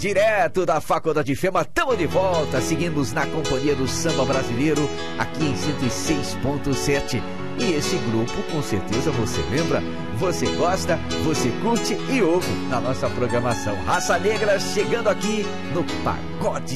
direto da Faculdade Fema, tamo de volta, seguimos na companhia do samba brasileiro, aqui em 106.7. E esse grupo, com certeza você lembra, você gosta, você curte e ouve na nossa programação. Raça Negra chegando aqui no Pagode